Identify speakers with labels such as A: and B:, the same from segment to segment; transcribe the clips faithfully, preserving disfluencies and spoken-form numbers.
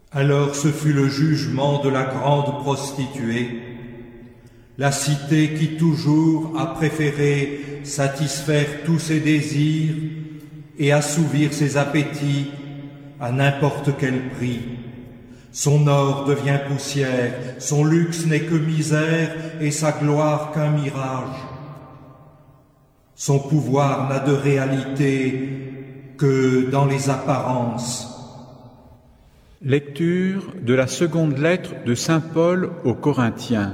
A: Alors ce fut le jugement de la grande prostituée, la cité qui toujours a préféré satisfaire tous ses désirs et assouvir ses appétits à n'importe quel prix. Son or devient poussière, son luxe n'est que misère et sa gloire qu'un mirage. Son pouvoir n'a de réalité que dans les apparences.
B: Lecture de la seconde lettre de saint Paul aux Corinthiens.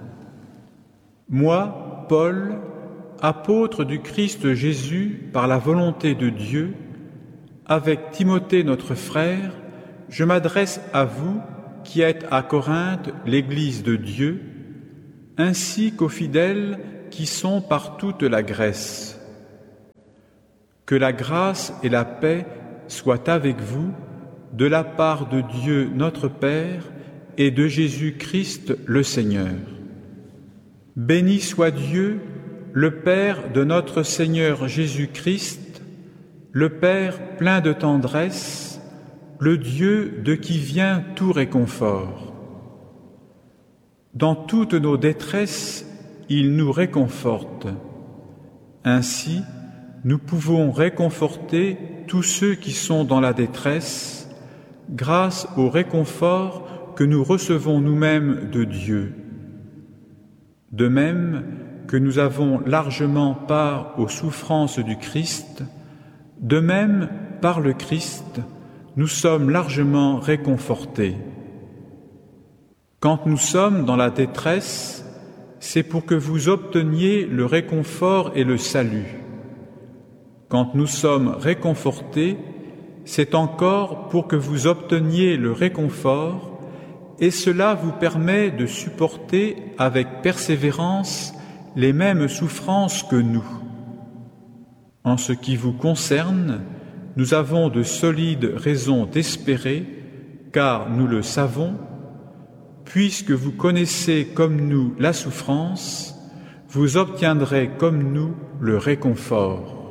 B: Moi, Paul, apôtre du Christ Jésus par la volonté de Dieu, avec Timothée notre frère, je m'adresse à vous qui êtes à Corinthe l'Église de Dieu, ainsi qu'aux fidèles qui sont par toute la Grèce. Que la grâce et la paix soient avec vous de la part de Dieu notre Père et de Jésus-Christ le Seigneur. Béni soit Dieu, le Père de notre Seigneur Jésus-Christ, le Père plein de tendresse, le Dieu de qui vient tout réconfort. Dans toutes nos détresses, il nous réconforte. Ainsi, nous pouvons réconforter tous ceux qui sont dans la détresse, grâce au réconfort que nous recevons nous-mêmes de Dieu. De même que nous avons largement part aux souffrances du Christ, de même, par le Christ, nous sommes largement réconfortés. Quand nous sommes dans la détresse, c'est pour que vous obteniez le réconfort et le salut. Quand nous sommes réconfortés, c'est encore pour que vous obteniez le réconfort, et cela vous permet de supporter avec persévérance les mêmes souffrances que nous. En ce qui vous concerne, nous avons de solides raisons d'espérer, car nous le savons, puisque vous connaissez comme nous la souffrance, vous obtiendrez comme nous le réconfort.